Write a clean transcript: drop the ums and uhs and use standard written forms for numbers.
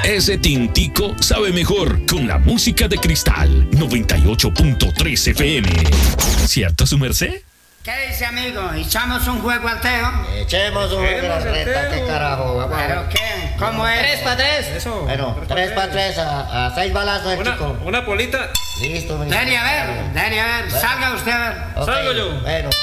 Ese tintico sabe mejor con la música de Cristal 98.3 FM. ¿Cierto, su merced? ¿Qué dice, amigo? ¿Echamos un juego al teo? Echemos un juego de las retas, ¿qué carajo? ¿Pero qué? ¿Cómo es? 3 para 3. Eso. Bueno, 3 para 3 a 6 balazos el chico. Una polita. Listo, Dani, a ver, salga usted a ver. Ok, Salgo yo. Bueno,